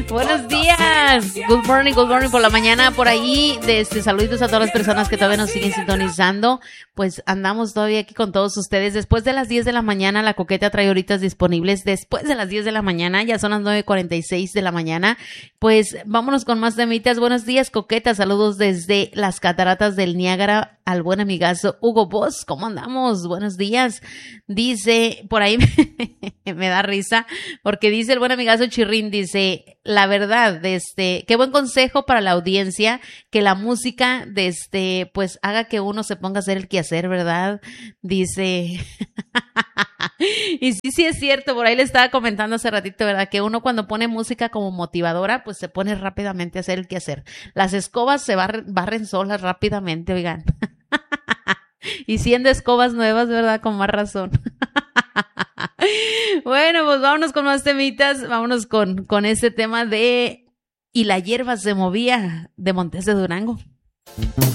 Buenos días. Good morning por la mañana por ahí. Saluditos a todas las personas que todavía nos siguen sintonizando. Pues andamos todavía aquí con todos ustedes. Después de las 10 de la mañana, la Coqueta trae horitas disponibles. Después de las 10 de la mañana, ya son las 9:46 de la mañana. Pues vámonos con más temitas. Buenos días, Coqueta. Saludos desde las cataratas del Niágara al buen amigazo Hugo Boss. ¿Cómo andamos? Buenos días. Dice, por ahí me da risa, porque dice el buen amigazo Chirrín, dice, la verdad, qué buen consejo para la audiencia, que la música, pues haga que uno se ponga a hacer el quehacer, ¿verdad? Dice, y sí es cierto, por ahí le estaba comentando hace ratito, ¿verdad? Que uno cuando pone música como motivadora, pues se pone rápidamente a hacer el quehacer. Las escobas se barren solas rápidamente, oigan. Y siendo escobas nuevas, ¿verdad? Con más razón. Bueno, pues vámonos con más temitas. Vámonos con este tema de Y la hierba se movía, de Montes de Durango.